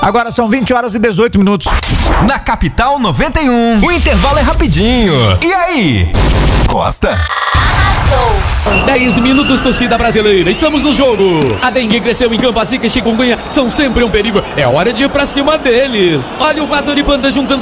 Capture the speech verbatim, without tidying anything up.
Agora são vinte horas e dezoito minutos. Na Capital noventa e um, o intervalo é rapidinho. E aí? Costa? dez minutos, torcida brasileira, estamos no jogo. A dengue cresceu em campo, a zika e chikungunya são sempre um perigo. É hora de ir pra cima deles. Olha o vaso de planta juntando